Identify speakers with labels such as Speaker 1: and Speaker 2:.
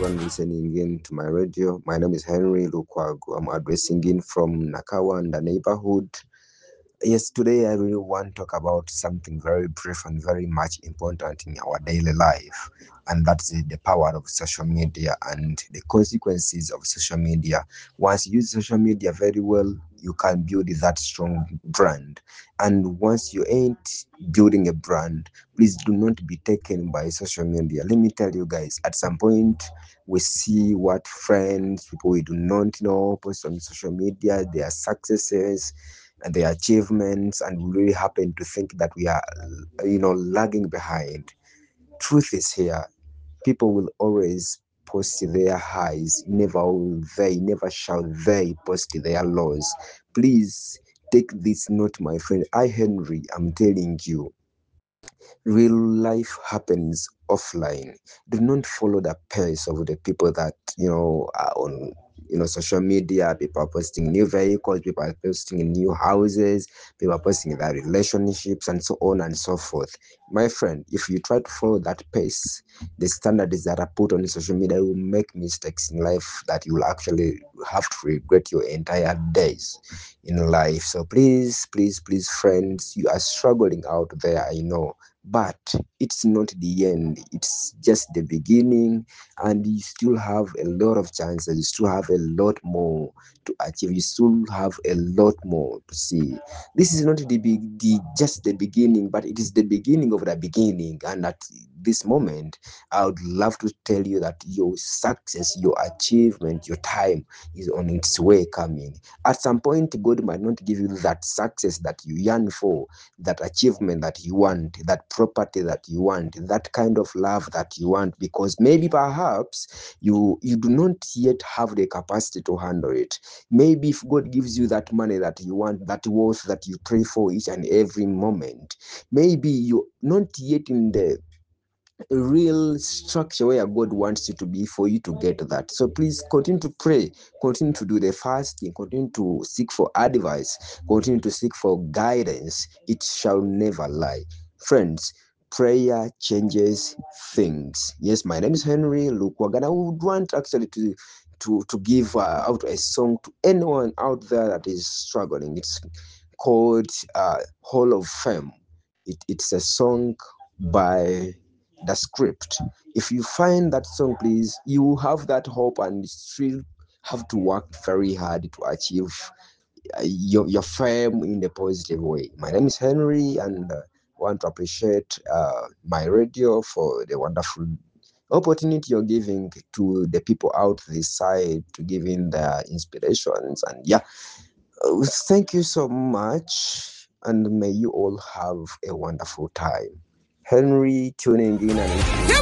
Speaker 1: everyone listening in to my radio. My name is Henry Lukwago. I'm addressing in from Nakawa and the neighborhood. Yes, today I really want to talk about something very brief and very much important in our daily life, and that's the power of social media and the consequences of social media. Once you use social media very well, you can build that strong brand. And once you ain't building a brand, please do not be taken by social media. Let me tell you guys, at some point, we see what friends, people we do not know, post on social media, their successes and their achievements, and we really happen to think that we are, lagging behind. Truth is here. People will always post their highs. Never shall they post their lows. Please take this note, my friend. I, Henry, I'm telling you, real life happens offline. Do not follow the pace of the people that are on social media. People are posting new vehicles, people are posting new houses, people are posting their relationships, and so on and so forth. My friend, if you try to follow that pace, the standards that are put on social media, you will make mistakes in life that you will actually have to regret your entire days in life. So please, please, please, friends, you are struggling out there, I know, but it's not the end. It's just the beginning, and you still have a lot of chances. You still have a lot more to achieve. You still have a lot more to see. This is not just the beginning, but it is the beginning of the beginning. And at this moment, I would love to tell you that your success, your achievement, your time is on its way coming. At some point, God might not give you that success that you yearn for, that achievement that you want, that property that you want, that kind of love that you want, because maybe perhaps you do not yet have the capacity to handle it. Maybe if God gives you that money that you want, that wealth that you pray for each and every moment, maybe you're not yet in the real structure where God wants you to be for you to get that. So please continue to pray, continue to do the fasting, continue to seek for advice, continue to seek for guidance. It shall never lie. Friends, prayer changes things. Yes, my name is Henry Lukwagan. I would want actually to give out a song to anyone out there that is struggling. It's called Hall of Fame. It's a song by The Script. If you find that song, please, you have that hope and still have to work very hard to achieve your fame in a positive way. My name is Henry, and want to appreciate my radio for the wonderful opportunity you're giving to the people out this side to give in their inspirations. And yeah, thank you so much, and may you all have a wonderful time. Henry tuning in and